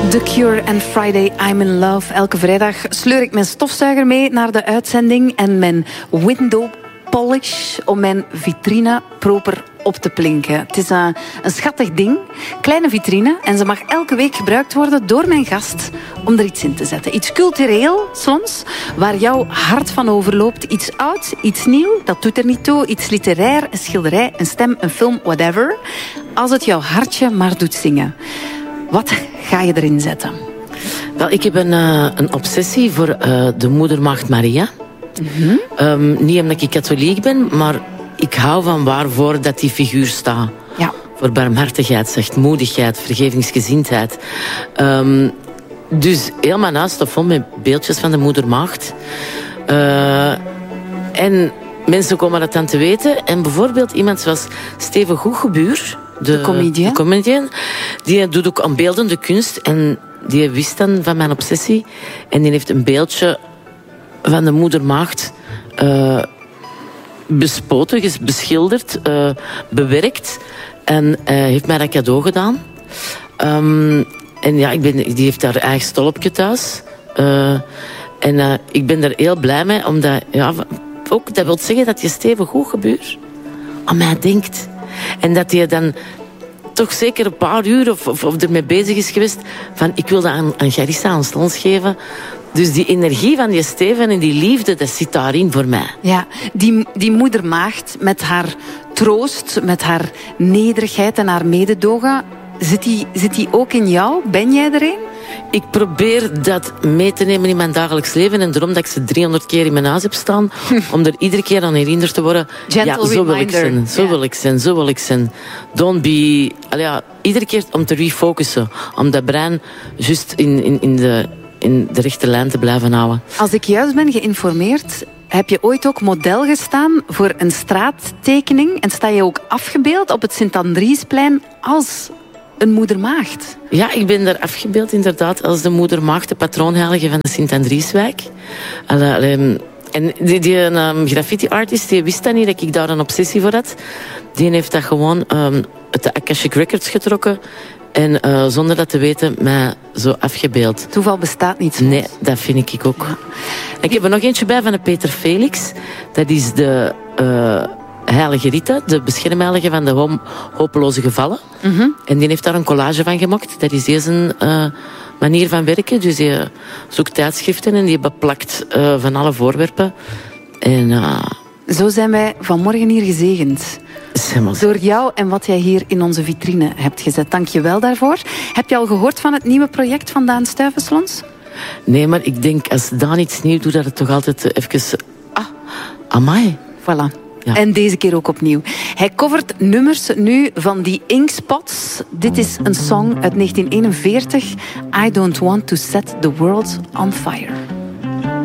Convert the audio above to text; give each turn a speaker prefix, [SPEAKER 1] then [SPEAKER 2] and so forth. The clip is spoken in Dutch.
[SPEAKER 1] The Cure en Friday I'm in Love. Elke vrijdag sleur ik mijn stofzuiger mee naar de uitzending en mijn window polish om mijn vitrine proper op te plinken. Het is een schattig ding, kleine vitrine, en ze mag elke week gebruikt worden door mijn gast om er iets in te zetten. Iets cultureel soms, waar jouw hart van overloopt. Iets oud, iets nieuw, dat doet er niet toe. Iets literair, een schilderij, een stem, een film, whatever. Als het jouw hartje maar doet zingen. Wat ga je erin zetten?
[SPEAKER 2] Wel, ik heb een obsessie voor de moedermaagd Maria. Mm-hmm. Niet omdat ik katholiek ben, maar ik hou van waarvoor dat die figuur staat.
[SPEAKER 1] Ja.
[SPEAKER 2] Voor barmhartigheid, zachtmoedigheid, vergevingsgezindheid. Dus heel mijn huis staat vol met beeldjes van de moedermaagd. En mensen komen dat dan te weten. En bijvoorbeeld iemand zoals Steven Goegebuur, de comedian, die doet ook aan beeldende kunst. En die wist dan van mijn obsessie. En die heeft een beeldje van de moedermaagd bespoten, beschilderd, bewerkt. En heeft mij dat cadeau gedaan. En ja, die heeft haar eigen stolpje thuis. En ik ben er heel blij mee, omdat... Ja, ook, dat wil zeggen dat je Steven Goegebuur aan mij denkt. En dat je dan toch zeker een paar uur of ermee bezig is geweest van ik wil dat aan Garissa aan Slons geven. Dus die energie van die Steven en die liefde, dat zit daarin voor mij.
[SPEAKER 1] Ja, die moedermaagd met haar troost, met haar nederigheid en haar mededogen, zit die ook in jou? Ben jij er een?
[SPEAKER 2] Ik probeer dat mee te nemen in mijn dagelijks leven. En daarom dat ik ze 300 keer in mijn huis heb staan. Om er iedere keer aan herinnerd te worden.
[SPEAKER 1] Gentle
[SPEAKER 2] zo wil ik zijn, zo wil ik zijn. Don't be... iedere keer om te refocussen. Om dat brein juist in de rechte lijn te blijven houden.
[SPEAKER 1] Als ik juist ben geïnformeerd, heb je ooit ook model gestaan voor een straattekening. En sta je ook afgebeeld op het Sint-Andriesplein als een moedermaagd.
[SPEAKER 2] Ja, ik ben daar afgebeeld inderdaad als de moedermaagd, de patroonheilige van de Sint-Andrieswijk. En die graffiti-artist, die wist dat niet, dat ik daar een obsessie voor had. Die heeft dat gewoon uit de Akashic Records getrokken. En zonder dat te weten, mij zo afgebeeld.
[SPEAKER 1] Toeval bestaat niet zo.
[SPEAKER 2] Nee, dat vind ik ook. Ja. Ik heb er nog eentje bij van de Peter Felix. Dat is de... Heilige Rita, de beschermheilige van de hopeloze gevallen. Mm-hmm. En die heeft daar een collage van gemaakt. Dat is deze manier van werken. Dus die zoekt tijdschriften en die beplakt van alle voorwerpen. En,
[SPEAKER 1] zo zijn wij vanmorgen hier gezegend. Door jou en wat jij hier in onze vitrine hebt gezet. Dank je wel daarvoor. Heb je al gehoord van het nieuwe project van Daan Stuyvesant?
[SPEAKER 2] Nee, maar ik denk als Daan iets nieuws doet, dat het toch altijd even... amai.
[SPEAKER 1] Voilà.
[SPEAKER 2] Ja.
[SPEAKER 1] En deze keer ook opnieuw. Hij covert nummers nu van die Inkspots. Dit is een song uit 1941. I don't want to set the world on fire.